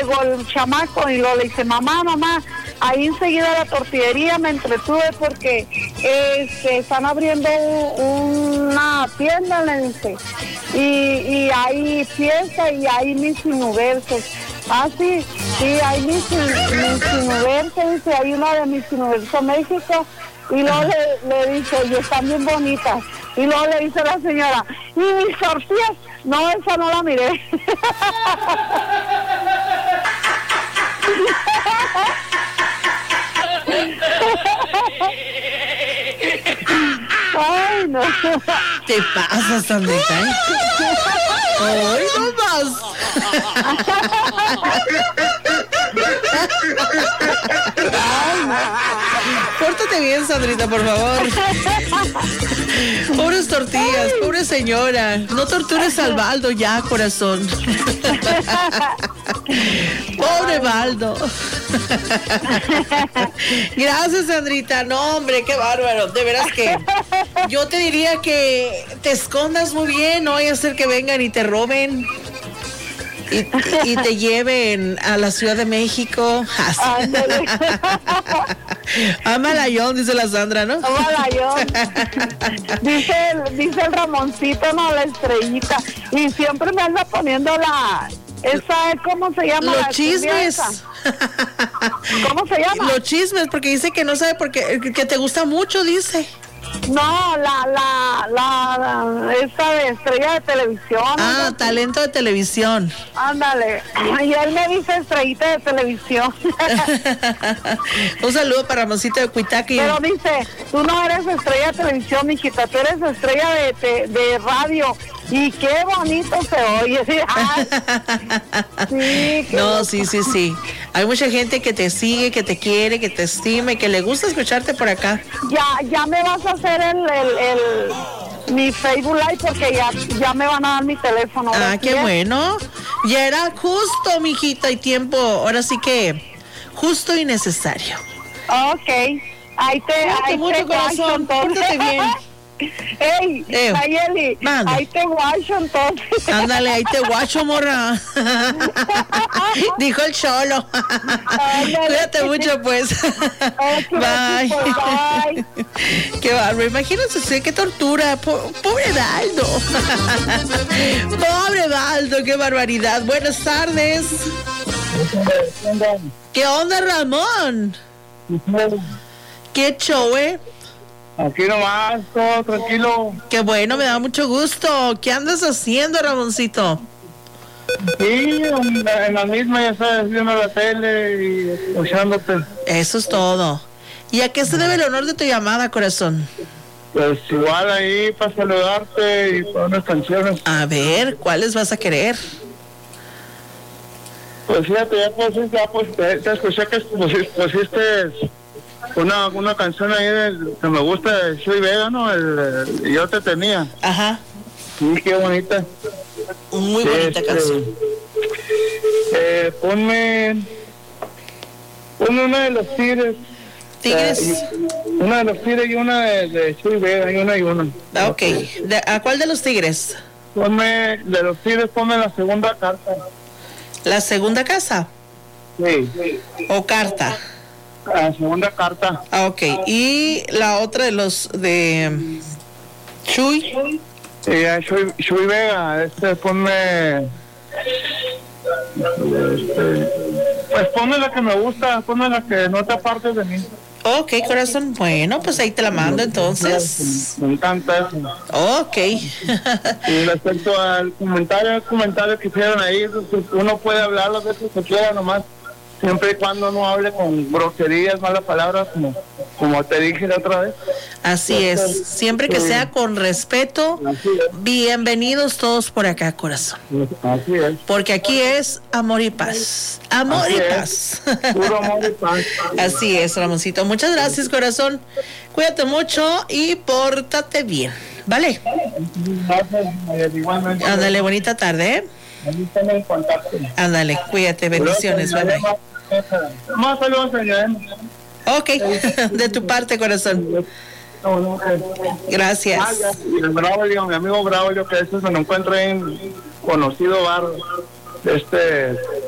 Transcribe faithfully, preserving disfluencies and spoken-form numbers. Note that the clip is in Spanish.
llegó el chamaco y lo le dice, mamá, mamá, ahí enseguida la tortillería me entretuve porque este, están abriendo una tienda, le dice, y, y hay fiesta y hay Miss Universo. Ah, sí, sí, hay Miss, Miss Universo, dice, hay una de Miss Universo México, y luego le, le dice, y están bien bonitas, y luego le dice la señora, ¿y mis tortillas? No, esa no la miré. Ay, no. Te pasas, Sandrita, ¿eh? ¡Ay, no más! Pórtate bien, Sandrita, por favor. Pobres tortillas, pobre señora. No tortures al Baldo ya, corazón. Pobre Baldo. Gracias, Sandrita. No, hombre, qué bárbaro. De veras que yo te diría que te escondas muy bien. No vaya a ser que vengan y te roben. Y, y te lleven a la Ciudad de México. Amalayón, dice la Sandra, ¿no? Amalayón. Dice, dice el Ramoncito, no, la estrellita. Y siempre me anda poniendo la... Esa, ¿cómo se llama? Los chismes. ¿Cómo se llama? Los chismes, porque dice que no sabe por qué, que te gusta mucho, dice. No, la, la, la, esta de estrella de televisión. Ah, ¿no? Talento de televisión. Ándale. Y él me dice estrellita de televisión. Un saludo para Ramoncito de Cuitaqui. Pero dice, tú no eres estrella de televisión, mijita, tú eres estrella de, de, de radio. Y qué bonito se oye. Ay, sí, no, bonito. sí, sí, sí. Hay mucha gente que te sigue, que te quiere, que te estima y que le gusta escucharte por acá. Ya, ya me vas a hacer el, el, el mi Facebook Live porque ya, ya me van a dar mi teléfono. Ah, qué bueno. Ya era justo, mijita, y tiempo. Ahora sí que justo y necesario. Ok. Ahí te, ahí mucho te corazón, pórtate bien. Ey, eh, Nayeli, ahí te guacho entonces. Ándale, ahí te guacho, morra. Dijo el cholo. Cuídate mucho, pues. Okay, bye. Bye. Qué bárbaro. Imagínense qué tortura. Po- pobre Baldo. Pobre Baldo, qué barbaridad. Buenas tardes. ¿Qué onda, Ramón? ¿Qué show, eh? Aquí nomás, todo tranquilo. Qué bueno, me da mucho gusto. ¿Qué andas haciendo, Ramoncito? Sí, en la, en la misma, ya sabes, viendo la tele y escuchándote. Eso es todo. ¿Y a qué se debe el honor de tu llamada, corazón? Pues igual ahí para saludarte y para unas canciones. A ver, ¿cuáles vas a querer? Pues fíjate, ya pues, ya pues te, te escuché que pusiste, pusiste una, una canción ahí de, que me gusta de Chuy Vega, ¿no? El, el Yo Te Tenía. Ajá. Sí, qué bonita. Muy bonita este, canción. Eh, ponme, ponme una de los Tigres. Tigres. Eh, una de los Tigres y una de, de Chuy Vega, y una y una. Ah, ok. ¿De, ¿A cuál de los Tigres? Ponme, de los Tigres, ponme la segunda carta. ¿La segunda casa? Sí. sí. ¿O carta? La segunda carta. Ah, ok. ¿Y la otra de los de Chuy? Sí, Chuy, Chuy Vega, este, ponme... Este, pues ponme la que me gusta, ponme la que no te apartes de mí. Ok, corazón. Bueno, pues ahí te la mando entonces. Me encanta eso. Ok. Y respecto al comentario, el comentario que hicieron ahí, uno puede hablar las veces que quiera nomás, siempre y cuando no hable con groserías, malas palabras, como, como te dije la otra vez. Así es. Siempre que sea con respeto, bienvenidos todos por acá, corazón. Así es. Porque aquí es amor y paz. Amor Así y es. paz. Puro amor y paz. Así es, Ramoncito. Muchas gracias, corazón. Cuídate mucho y pórtate bien. ¿Vale? Gracias, igualmente. Ándale, bonita tarde, ¿eh? Ahí estamos en contacto. Ándale, cuídate, bendiciones. Bye, bye. Más saludos, señor. Ok, de tu parte, corazón. Gracias. El Braulio, mi amigo Braulio, que este se lo encuentra en conocido bar, este,